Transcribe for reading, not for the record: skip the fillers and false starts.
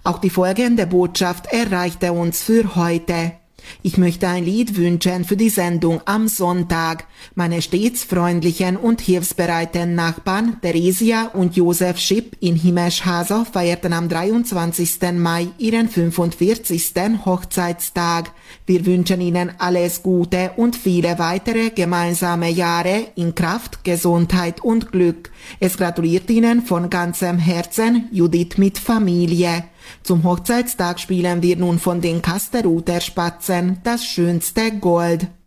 Auch die folgende Botschaft erreichte uns für heute. Ich möchte ein Lied wünschen für die Sendung am Sonntag. Meine stets freundlichen und hilfsbereiten Nachbarn Theresia und Josef Schipp in Himmelshasa feierten am 23. Mai ihren 45. Hochzeitstag. Wir wünschen Ihnen alles Gute und viele weitere gemeinsame Jahre in Kraft, Gesundheit und Glück. Es gratuliert Ihnen von ganzem Herzen Judith mit Familie. Zum Hochzeitstag spielen wir nun von den Kasteruter Spatzen das schönste Gold.